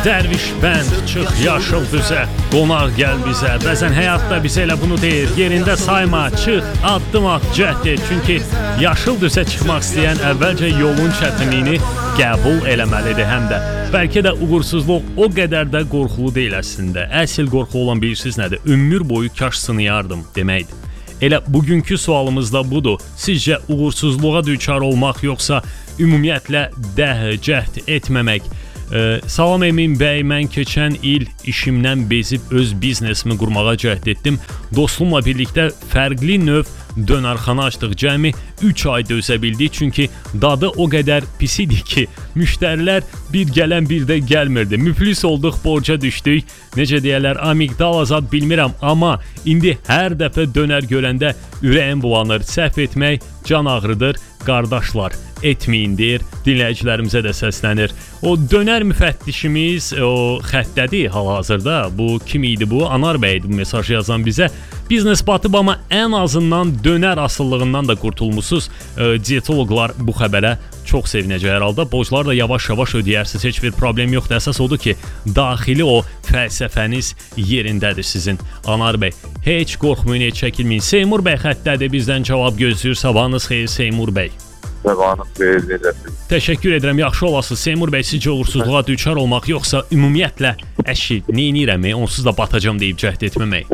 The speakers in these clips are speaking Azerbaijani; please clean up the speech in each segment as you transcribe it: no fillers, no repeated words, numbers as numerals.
Dərviş bənd, çıx yaşıl düzə, qonaq gəl bizə. Bəzən həyat da bizə elə bunu deyir. Yerində sayma, çıx, addım at, cəhd et. Çünki yaşıl düzə çıxmaq istəyən əvvəlcə yolun çətinliyini qəbul eləməlidir həm də. Bəlkə də uğursuzluq o qədər də qorxulu deyil əslində. Əsl qorxu olan bilirsiniz nədir? Ömür boyu kaş sınıyardım deməkdir. Elə bugünkü sualımız da budur. Sizcə uğursuzluğa düçar olmaq yoxsa ümumiyyətlə cəhd etməmək? Salam Emin bəy, mən keçən il işimdən bezib öz biznesimi qurmağa cəhd etdim. Dostumla birlikdə fərqli növ dönərxana açdıq. Cəmi 3 ay dözə bildik, çünki dadı o qədər pis idi ki, müştərilər bir gələn bir də gəlmirdi. Müflis olduq, borca düşdük. Necə deyərlər, amigdala zad bilmirəm, amma indi hər dəfə dönər görəndə ürəyim bulanır. Səhv etmək can ağrıdır, qardaşlar. Etməyin deyir, dinləyicilərimizə də səslənir. O dönər müfəttişimiz o xəttədir hal-hazırda. Bu kim idi bu? Anar bəy idi bu mesaj yazan bizə. Biznes batıb, amma ən azından dönər asıllığından da qurtulmusunuz. Diyetologlar bu xəbərə çox sevinəcək hər halda. Borcları da yavaş-yavaş ödəyərsiniz. Heç bir problem yoxdur. Əsas odur ki, daxili o fəlsəfəniz yerindədir sizin. Anar bəy, heç qorxmayın, heç çəkinməyin. Seymur bəy xəttədir, bizdən cavab gözləyir. Sabahınız xeyir Seymur bəy. Sabahınız xeyir, necəsiniz? Təşəkkür edirəm, yaxşı olasınız. Seymur bəy, sizcə uğursuzluğa düçar olmaq yoxsa ümumiyyətlə əşi, neynirəm, onsuz da batacam deyib cəhd etməmək?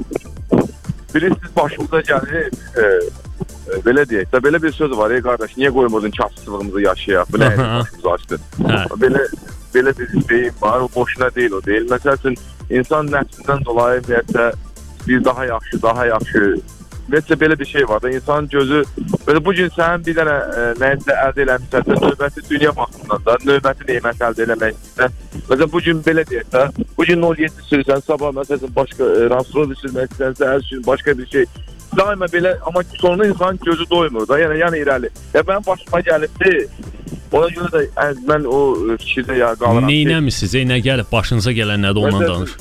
Bilirsiniz, başımıza gəlir, belə deyək də, belə bir söz var, qardaş, niyə qoymurdun kasıçılığımızı yaşayaq, bu nəyin başımızı açdın? Belə bir deyim var, o boşuna deyil, o deyil. Məsəl üçün, insan nəfsindən dolayı bir daha yaxşı, Nəcə belə bir şey var da, insanın gözü, belə bugün sənin bir dənə nəyinsə əldə eləmişsən, növbəti dünya baxımından da, növbəti neymət əldə eləmək istəyirsən. Məsələn, bugün belə deyək də, bugün 07 sürürsən, sabah məsələn, başqa Range sürmək istəyirsən, hər gün başqa bir şey. Daima belə, amma sonra insanın gözü doymur da, yəni irəli. Ya mənim başıma gəlibdi, ona görə də mən o fikirdə qalıram. Neynəmişsiniz, nə gəlib, başınıza gələn nədir, ondan danış.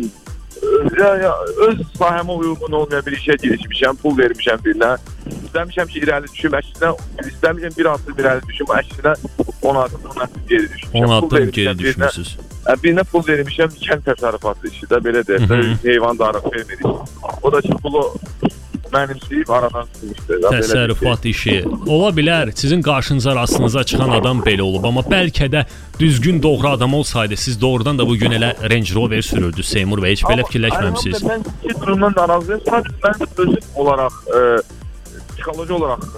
Öz sahəmə uyğun olmayan bir işə girişmişəm, pul vermişəm birinə. İstəmişəm ki, irəli düşüm, istəmişəm bir addım irəli düşüm, əksinə 10 addım geri düşmüşəm. 10 addım geri düşmüşsünüz. Birinə pul vermişəm, kənd təsərrüfatı işi də, belə deyək, heyvan darıq vermir. O da ki, pulu mənimsiyib aradan çıxmışdır. Təsərrüfat işi. Ola bilər, sizin qarşınıza, rastınıza çıxan adam belə olub, amma bəlkə də düzgün doğru adam olsaydı, siz doğrudan da bugün elə Range Rover sürürdünüz Seymur bəy, heç belə fikirləşməmişsiniz. Mən iki durumdan da narazıyım. Sadəcə mən özüm olaraq, psixoloji olaraq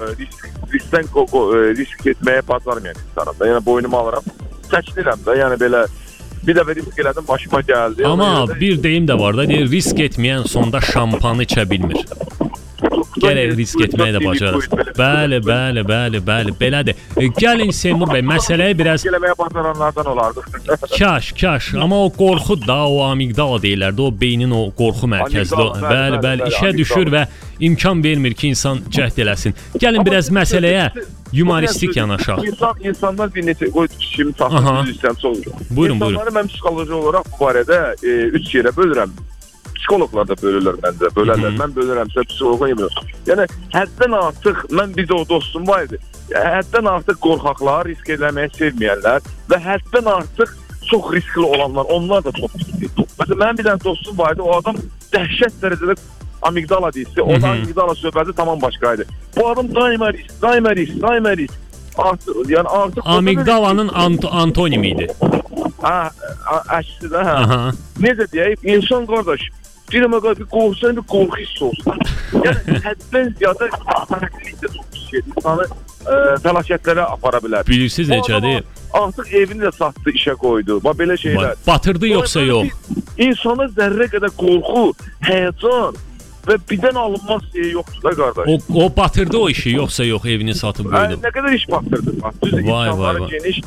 risk etməyə bacarmayan insanım da. Yəni boynumu alaram, çəkinirəm də, yəni belə bir dəfə risk elədim, başıma gəldi. Amma bir deyim də var da, deyir, risk etməyən sonda şampanı içə bilmir. Gərək risk etməyi də bacarır. Bəli, belədir. Gəlin Seymur bəy, məsələyə biraz... Eləməyə bacaranlardan olardıq. Kaş, amma o qorxu da, o amigdala deyirlərdi, o beynin o qorxu mərkəzidir. Bəli, işə düşür və imkan vermir ki, insan cəhd eləsin. Gəlin biraz məsələyə humoristik yanaşaq. İnsanlar bir neçə, qoy kimi taxtı istəyəm, çox. Buyurun. İnsanları mən psixoloji olaraq bu barədə 3 yerə bölürəm. Psixologlar da bölürlər məndə, bölərlər. Mən bölürəmsə psixoloqa yemiyorum. Yəni, həddən artıq, mən bir də o dostum var idi, həddən artıq qorxaqlar, risk eləməyi sevməyənlər və həddən artıq çox riskli olanlar, onlar da çox riskli. Məsələn, mənim bir dənə dostum var idi, o adam dəhşət dərəcədə amigdala deyilsi, o da amigdala söhbəti tamam başqaydı. Bu adam daima risk. Artıq amigdalanın antonimi idi. Əksi də, necə deyək, insan qardaş, bir qorxusan, bir qorxu hissi olsun. Yəni, həddən ziyada fərqlilikdə çox bir şey, insanı fəlakətlərə apara bilər. Bilirsiniz necədir? Artıq evini də satdı, işə qoydu, belə şeylər. Batırdı yoxsa yox? İnsana zərrə qədər qorxu, həyəcan və birdən alınmaz şey yoxdur da qardaş. O batırdı o işi yoxsa yox, evini satıb qoydu? Nə qədər iş batırdı? Düz imkanları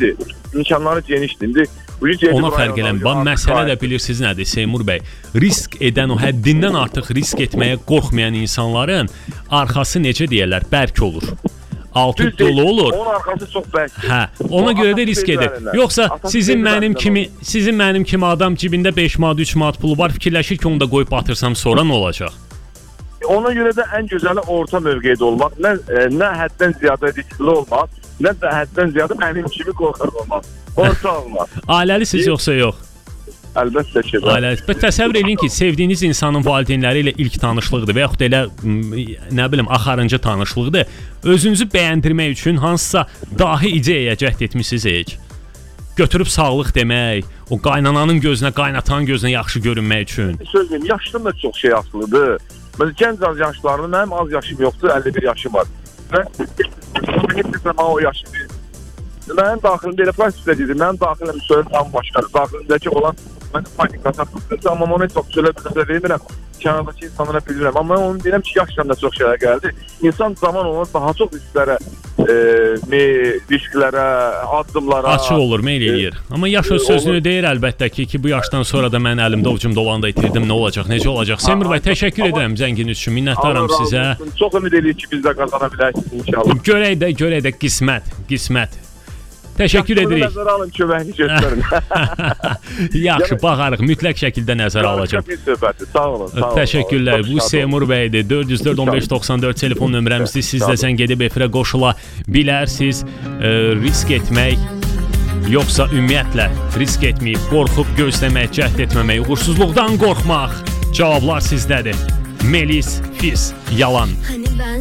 genişdir. Ona fərq eləmir. Məsələ də bilirsiniz nədir Seymur bəy? Risk edən, o həddindən artıq risk etməyə qorxmayan insanların arxası necə deyərlər, bərk olur. Altı dolu olur. Onun arxası çox bərkdir. Ona görə də risk edir. Yoxsa sizin mənim kimi adam cibində 5 manat, 3 manat pulu var, fikirləşir ki, onu da qoyub batırsam sonra nə olacaq? Ona görə də ən gözəli orta mövqedə olmaq, nə həddən ziyadə riskli olmaq, nə də həddən ziyadə mənim kimi qorxaq olmaq. Orta olmaq. Ailəlisiz yoxsa yox? əlbəttə ki. Əlbəttə, təsəvvür edin ki, sevdiyiniz insanın valideynləri ilə ilk tanışlığıdır və yaxud da elə nə bilim axarıncı tanışlıqdır. Özünüzü bəyəndirmək üçün hansısa dahi ideyaya cəhd etmisiniz. Götürüb sağlıq demək, o qaynananın gözünə, qaynatan gözünə yaxşı görünmək üçün. Söz deyim, yaşdan da çox şey asılıdır. Məsələn, gənc az yaşlarında mənim az yaşım yoxdur, 51 yaşım var. Və o yaşım mənim daxilimdə elə praktikdə dedim, mənim daxilim söyləm tam başqadır. Daxilimdəki olan mən panik ataklıdır, amma onu çox söylə vermirəm. Kənardakı insanlara bilmirəm. Amma onu deyirəm ki, yaşdan da çox şeylər gəldi. İnsan zaman ona daha çox risklərə, addımlara açıq olur, meyl eləyir. Amma yaş öz sözünü deyir əlbəttə ki, bu yaşdan sonra da mən əlimdə ovcumda olanda itirdim, nə olacaq, necə olacaq? Semir bəy, təşəkkür edirəm zənginiz üçün, minnətdaram sizə. Çox ümid edirik ki, biz də qazana bilərsiniz inşallah. Görək də qismət. Təşəkkür edirik. Nəzərə alın, köməkli göstərin. Yaxşı, baxarıq, mütləq şəkildə nəzərə alacağım. Sağ olun. Təşəkkürlər. Bu Seymur bəydir. 404-1594 telefon nömrəmizdir. Siz də zəng edib efirə qoşula bilərsiniz. Risk etmək, yoxsa ümumiyyətlə risk etməyib, qorxub gözləmək, cəhd etməmək, uğursuzluqdan qorxmaq. Cavablar sizdədir. Melis, Fis, Yalan.